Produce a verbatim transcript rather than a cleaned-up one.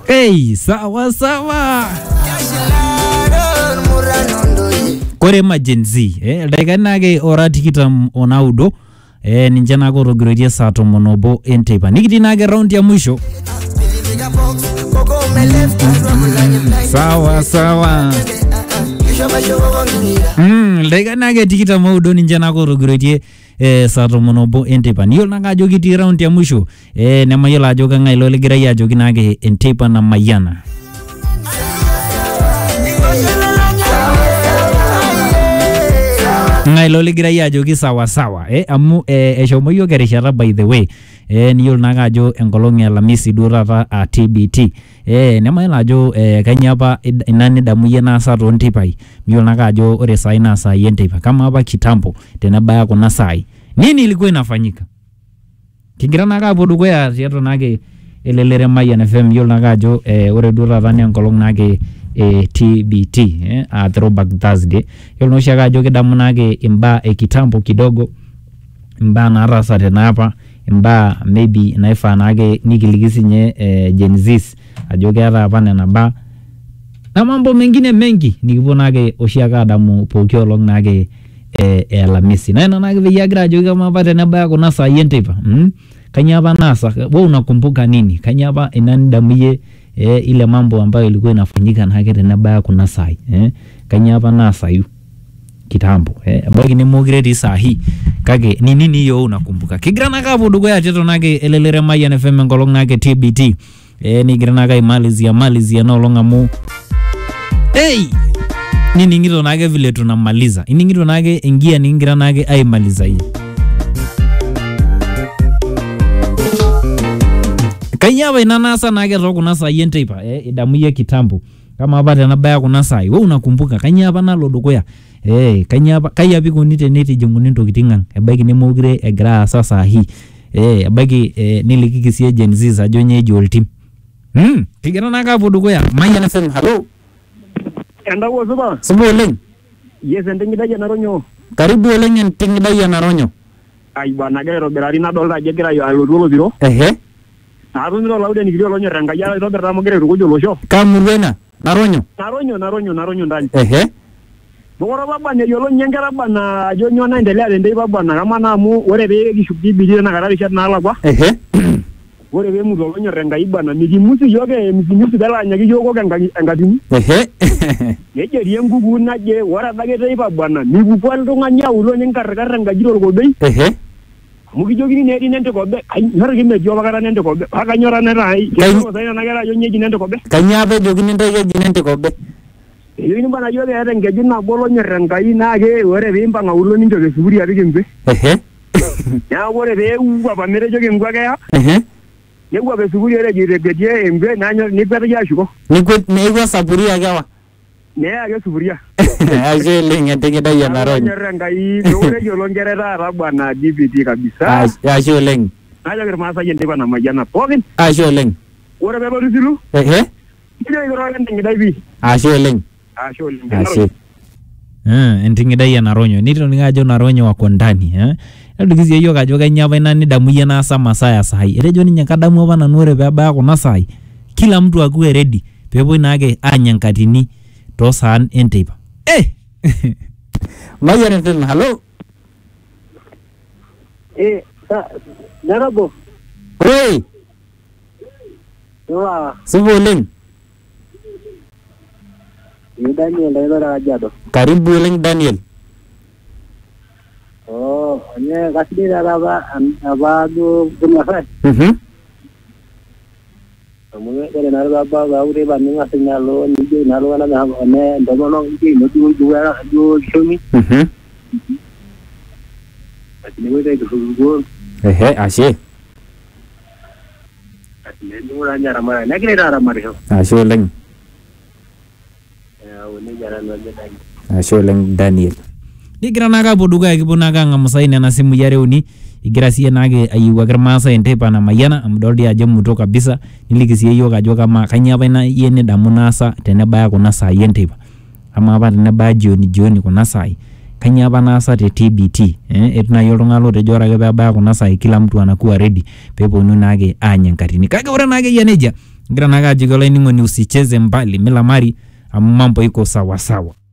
Hey, sawa sawa. Kore emergency eh daganage ora tikitam onaudo eh ninje nako rogiroje saa tomon obo enteipa nikiti nage round ya mwisho. Sawa sawa. Mm daganage tikitam onaudo ninje nako rogiroje eh saa tomon obo enteipa niyo nanga jogi ti round ya mwisho eh nemayola joga ngai lo ligira ya jogi nage enteipa na mayana. Ngai lo ligira ya jogi sawa sawa eh amu eh eshomo yo gerishara by the way eh niyo naga jo enkolong ya lamisi durata a T B T eh nemayola jo eh kanyapa inani damu yena sa to ntipai niyo naga jo ore sai na sai yenteipa kama hapa kitambo tena baya kuna sai nini ilikuwa inafanyika kigira naga bodugo ya yeto nage elelere Mayan F M yo naga jo eh ore durata ni enkolong nage e T B T eh a throwback Thursday yono shaga joge damu nage imba e kitambo kidogo imba na rasa tena hapa imba maybe naifa nage nikiligisi nye eh, Gen Zs ajoge hata hapa na ba na mambo mengine mengi nikibonage oshiaga damu pokyo long nage eh, eh Alhamisi na ina nage viagra joge kama hapa tena ba kuna saa yenteipa mm? Kanyaba nasa wewe unakumbuka nini kanyaba inani damu ye eh ile mambo ambayo ilikuwa inafanyika na hake tena baya kuna sai eh kanyapa nasa yu kitambo eh baki ni mogireti sahi kage ni nini yo unakumbuka kigrana ka bodugo ya teto nage elelere Mayan F M ngolong nage T B T eh ni grana ka Malaysia Malaysia no longa mu hey nini ngito nage vile tunamaliza ini ngito nage ingia ni ngira nage ai maliza hii kanyaba inanasa nage ro kuna saa yenteipa eh idamu ye kitambo kama hapa tena baya kuna saa wewe unakumbuka kanyaba nalo dukoya eh kanyaba kayapi kunite neti junguni ntokitingang ebaki ni mogire egra sasa hii eh ebaki eh, nilikikisie Gen Z za jonye jol team hmm kigira naka bodukoya Mayan F M hello enda wo suba subo leng yes endingidaya naronyo karibu leng endingidaya naronyo ai bana gero berari na dolda jegira yo alodolo biro ehe Narunyo laude ni video lonyo ranga ya ito berta mogere rugo jolo sho. Kamurwena naronyo. Naronyo naronyo naronyo ndani. Ehe. Bora baba ne yolo nyengera bana jonyo na endelea ndei baba na kama na mu ore be gishuki bidira na karari chat na ala kwa. Ehe. Ore be mu lonyo ranga ibana miji musi yoge miji musi bela nyagi yogo ganga ngadimu. Ehe. Yeje riengugu naje ora bagete baba na ni bupal to nganya ulo nyengar karanga jiro go bei. Ehe. Mugi jogi ni edi nende ko be nyoro gi me joba gara nende ko be aga nyora ne rai ko sayna nagara yo nyeji nende ko be kanyabe jogi nende ye nende ko be yini bana jobe ere ngeji na bolo nyerenga ina ge ore bimba ngaulo ninjo ge suburi abi gembe ehe ya ore be uwa ba mere jogi ngwa ga ya ehe ye gwa be suburi ere gi regedie embe na nyo ni pete ya shuko ni ko ne gwa saburi ya gawa ne ya ge suburia aje lenga tege da ya naronyo nyerenga yi ore yo longere ra bwana D B T kabisa aje lenga aja ge masa yende bana majana povin aje lenga ore be barizilu ehe ile ro yende ngidai bi aje lenga aje lenga aje eh endingidai ya naronyo nito ningajo naronyo wako ndani eh ndugizi hiyo kajoga nyaba inani damu ya nasa masaya sahi erejo ni nyakadamu bana nure baba kuna sai kila mtu akuwe ready pepo inage anyankatini to san enteipa eh Mayan F M hello eh narabo oi Wah, subo leng ini Daniel dari Rajado. Karibu leng Daniel. Oh, ini kasih dia apa apa tu pengasas. Mhm. Kamu dari nara apa bau deh banding ngasih nalo, ni nalo kan ada ane, domino ini itu dua dua sumi. Mhm. Ini kita itu dulu. Ehe, asyik. Ini dulu aja ramai, nak kira ramai tu. Asyik leng. Ya, ini jalan lagi lagi. Asyik leng Daniel. Igira naga boduga ikibunaga ngamusaini na simu yare uni igira siye nage ayiwa germasa entepa na mayana amdoldi aje muto kabisa nilikisiye yo kajo kama kanyaba na yene damu nasa tene baya kuna saa yentepa ama apa tene baya jioni jioni kuna saa kanyaba nasa te T B T eh etuna yolongalo te jora ke baya kuna saa kila mtu anakuwa ready pepo nu nage anyankatini kage ora nage yaneja ngira naga ajoki olainining'oni usicheze mbali milamari amu mambo iko sawa sawa.